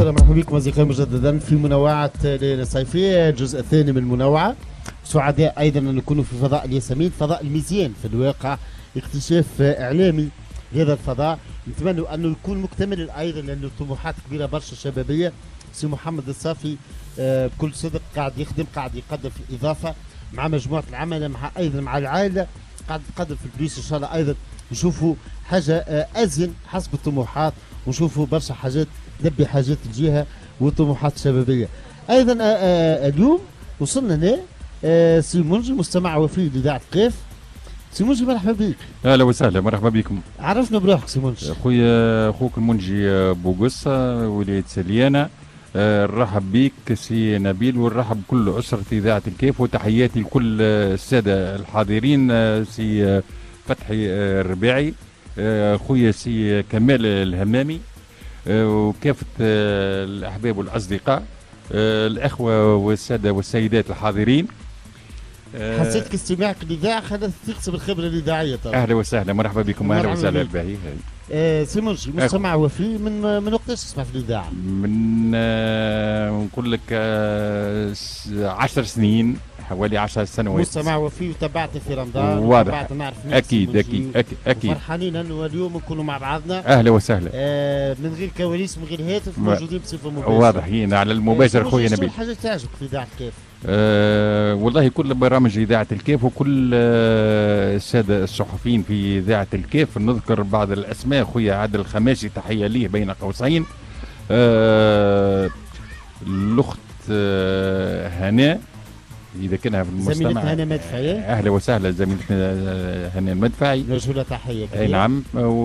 وسهلا، مرحبا بكم أصدقائي مجددا في منوعة ليلة صيفية، الجزء الثاني من المنوعة. سعداء أيضا أن نكون في فضاء الياسمين، فضاء الميزيان في الواقع، اكتشاف إعلامي لهذا الفضاء. نتمنى أنه يكون مكتمل أيضا، لأنه طموحات كبيرة برشا شبابية. سي محمد الصافي بكل صدق قاعد يخدم، قاعد يقدم في الإضافة مع مجموعة العمل، مع أيضا مع العائلة، قاعد يقدم في البوليس. إن شاء الله أيضا نشوفوا حاجة أزين حسب الطموحات، ونشوفوا برشا حاجات تلبي حاجات الجهة وطموحات شبابية. أيضا اليوم وصلنا هنا سي منجي، مستمع وفي لإذاعة كيف. سي منجي مرحبا بك. اهلا وسهلا، مرحبا بكم. عرفنا بروحك سي منجي. اخوك المنجي بوقصة ولاية سليانة. نرحب بك سي نبيل، ونرحب بكل أسرة إذاعة الكيف، وتحياتي لكل السادة الحاضرين. سي فتحي الرباعي، خويا سي كمال الهمامي، وكافة الأحباب والأصدقاء، الأخوة والسادة والسيدات الحاضرين. حسيتك استماعك للإذاعة خلت تكسب الخبرة الإذاعية طبعا. أهلا وسهلا، مرحبا بكم، أهلا وسهلا باهي. سي منجي مستمع وفي من وقتاش تسمع في الإذاعة؟ من نقول لك 10 سنين، حوالي 10 سنوات مستمع وفي، وتابعتني في رمضان، واضح. أكيد أكيد. فرحانين أنه اليوم نكونوا مع بعضنا. أهلا وسهلا. من غير كواليس، من غير هاتف، موجودين بصفة مباشرة. واضحين على المباشر. خويا نبيل، شو الحاجة تعجبك في إذاعة كيف؟ والله كل برامج إذاعة الكيف، وكل السادة الصحفيين في إذاعة الكيف. نذكر بعض الأسماء: خويا عادل الخماسي، تحية ليه بين قوسين. الأخت هناء إذا كانها في المستمع، زميلتنا هناء مدفعي. أهلا وسهلا زميلتنا هناء المدفعي، نرجو لها تحية. أي نعم.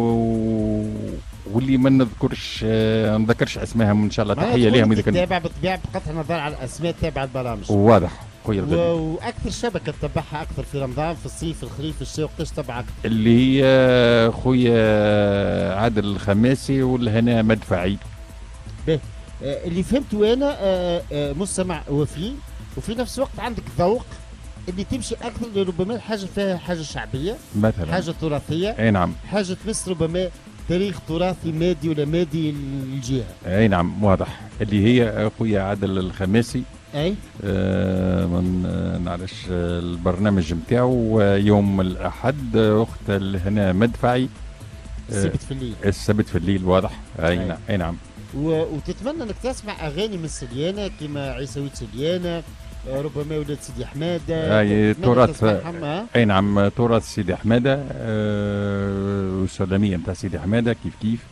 واللي ما نذكرش اسمائهم ان شاء الله، تحيه لهم. اذا كنت تتابع بالطبيعه بقطع النظر على الاسماء، تتابع البرامج. واضح خويا واكثر شبكه تتبعها اكثر في رمضان، في الصيف، في الخريف، في الشتاء، وقتاش تتبع اكثر؟ اللي هي خويا عادل الخماسي والهنا مدفعي. اللي فهمته انا مستمع وفي نفس الوقت عندك ذوق اللي تمشي اكثر لربما حاجه فيها حاجه شعبيه مثلا، حاجه تراثيه. اي نعم. حاجه تمس ربما تاريخ تراثي مادي ولا مادي للجهه. اي نعم، واضح. اللي هي خويا عادل الخماسي. اي ما نعرفش البرنامج نتاعو يوم الاحد. اخت هنا مدفعي السبت في الليل. واضح. اي نعم. وتتمنى انك تسمع اغاني من سليانه كما عيسوية سليانه، ربما ولاد سيدي حماده. اي تراث. اي نعم، تراث سيدي حماده، والسلاميه نتاع سيدي حماده كيف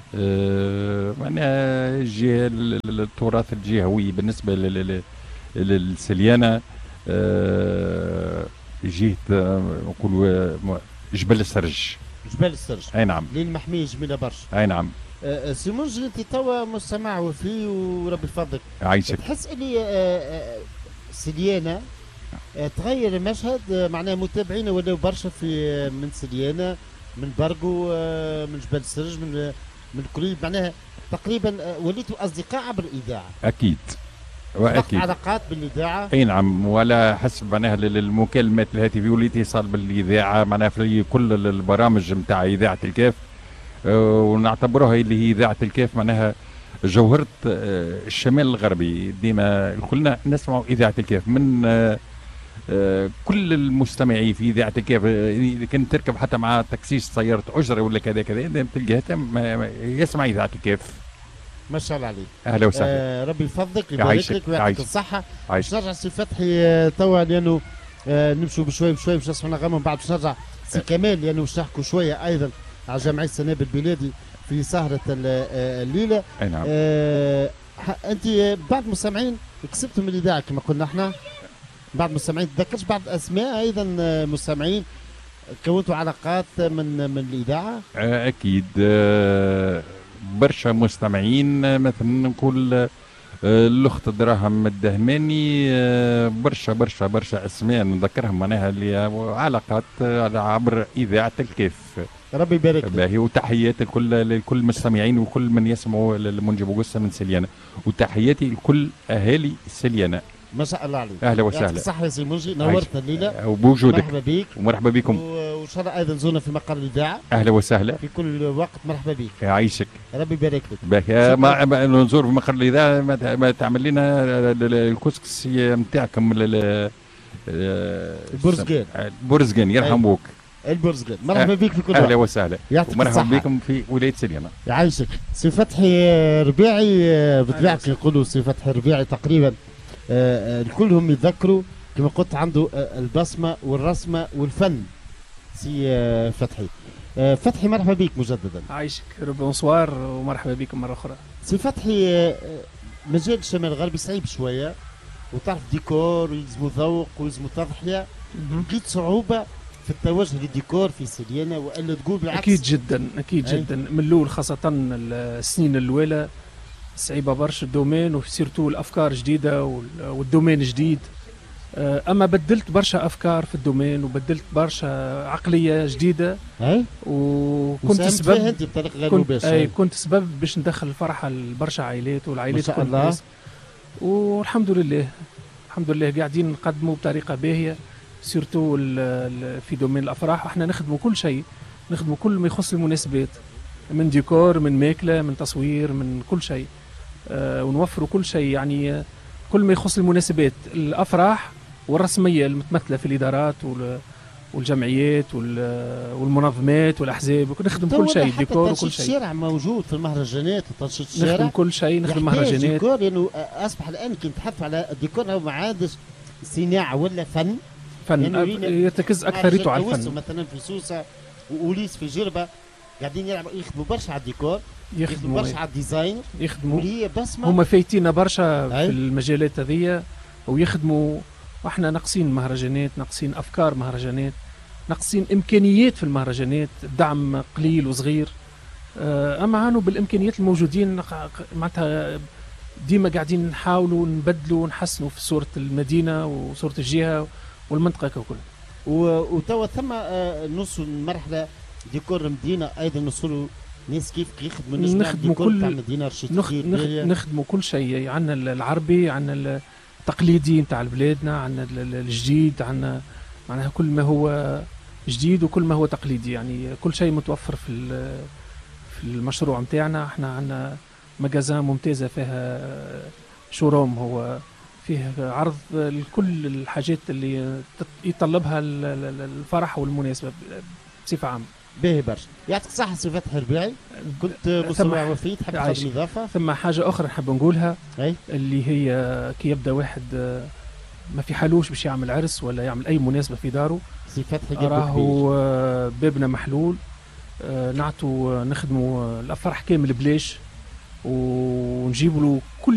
معناها التراث الجهوي بالنسبه للسليانه. جهه نقولوا جبل السرج. اي نعم، للمحميه جميله برشا. اي نعم. سي منجي، انت توا مستمع وفي وربي يفضلك. عايشك. تحس اللي سليانه تغير المشهد، معناها متابعين ولاو برشا في من سليانه، من برقو، من جبل السرج، من قريب، معناها تقريبا وليتوا اصدقاء عبر الاذاعه. اكيد واكيد. علاقات بالاذاعه. اي نعم، ولا حسب معناها المكالمات الهاتفيه والاتصال بالاذاعه، معناها في كل البرامج نتاع اذاعه الكيف. ونعتبروها اللي هي اذاعه الكيف معناها جوهره الشمال الغربي. ديما كلنا نسمعوا اذاعه الكيف من كل المستمعين في اذاعه الكيف. اذا كنت تركب حتى مع تاكسيس سياره اجره ولا كذا تلقاه يسمع اذاعه الكيف. ما شاء الله عليك. اهلا وسهلا. ربي يفضلك ويبارك لك ويعطيك الصحه. باش نرجع سي فتحي توا، لانه نمشوا بشوي باش نسمعنا غم، من بعد باش نرجع سي كمال، لانه باش نحكوا شويه ايضا على جمعيه سناب البلادي في سهره الليله. اي نعم. انت بعد مستمعين كسبتوا من الاذاعه كما قلنا احنا، بعد مستمعين تذكرش بعض الاسماء ايضا مستمعين كونتوا علاقات من الاذاعه؟ اكيد. برشا مستمعين، مثلا نقول الاخت دراهم الدهماني، برشا اسماء نذكرهم معناها اللي علاقات عبر اذاعه الكيف. ربي يبارك لك. باهي، وتحيات لكل المستمعين وكل من يسمعوا المنجي بوقصة من سليانه، وتحياتي لكل اهالي سليانه. ما شاء الله عليك. اهلا وسهلا. صح يا سي منجي، نورتنا الليله وبوجودك. مرحبا بك ومرحبا بكم. وان شاء الله ايضا زونا في مقر الاذاعه. اهلا وسهلا. في كل وقت مرحبا بك. يعيشك. ربي يبارك لك. باهي نزور في مقر الاذاعه ما تعمل لنا الكسكس نتاعكم البرزقان. البرزقان يرحموك. البرزقان مرحبا بك في كل وقت. اهلا وسهلا. ومرحبا بكم في ولايه سليمه. يعيشك. سي فتحي ربيعي بطبيعه يقولوا سي فتحي ربيعي تقريبا كلهم يتذكروا كما قلت عنده البصمه والرسمه والفن. سي فتحي. فتحي مرحبا بك مجددا. عايشك بونسوار ومرحبا بكم مره اخرى. سي فتحي مجال الشمال الغربي صعيب شويه وتعرف ديكور ويلزموا ذوق ويلزموا تضحيه. لقيت صعوبه في التوجه للديكور في سليانه والا تقول بالعكس؟ اكيد جدا اكيد جدا من الاول خاصه السنين الاولى صعيبه برشا الدومين وسيرتو الافكار جديده والدومين جديد. اما بدلت برشا افكار في الدومين وبدلت برشا عقليه جديده. وكنت سبب انت بطريقه غير مباشره. كنت سبب باش ندخل الفرحه لبرشا عائلات والعائلات ما شاء الله. والحمد لله الحمد لله قاعدين نقدموا بطريقه باهيه سيرتو في دومين الافراح. احنا نخدموا كل شيء نخدموا كل ما يخص المناسبات من ديكور من ماكله من تصوير من كل شيء. ونوفروا كل شيء يعني كل ما يخص المناسبات الافراح والرسميه المتمثله في الادارات والجمعيات والمنظمات والاحزاب نخدم كل شيء ديكور وكل شيء. الشارع موجود في المهرجانات وتنشيط الشارع نخدم كل شيء نخدم مهرجانات ديكور لانه اصبح الان كي نتحدث على الديكور هو ما عادش صناعه ولا فن يرتكز اكثريته على الفن. مثلا في سوسه وأوليس في جربه قاعدين يخدموا برشا على الديكور يخدموا برشا على الديزاين يخدموا هي بسمه هما فايتين برشا في المجالات هذيا ويخدموا. واحنا ناقصين مهرجانات ناقصين افكار مهرجانات ناقصين امكانيات في المهرجانات الدعم قليل وصغير. اما عانوا بالامكانيات الموجودين معناتها ديما قاعدين نحاولوا نبدلوا ونحسنوا في صوره المدينه وصوره الجهه والمنطقه ككل. وتوا ثم نص المرحله ديكور مدينه ايضا نوصلوا ناس كيف يخدموا نخدموا كل تاع المدينه نخدموا كل شيء. عندنا العربي عندنا التقليدي نتاع بلادنا عندنا الجديد عندنا معناها كل ما هو جديد وكل ما هو تقليدي يعني كل شيء متوفر في المشروع نتاعنا. احنا عندنا مجازان ممتازه فيها شوروم هو فيه عرض لكل الحاجات اللي يطلبها الفرح والمناسبه بصفه عامه. باهي برشا. يعطيك الصحة سي فتحي ربيعي. كنت مستمع وفي تحب تقدم إضافة؟ ثم حاجة أخرى نحب نقولها اللي هي كي يبدأ واحد ما في حالوش باش يعمل عرس ولا يعمل أي مناسبة في داره سي فتحي راهو بابنا محلول. نعطوا نخدموا الأفراح كامل بلاش ونجيب له كل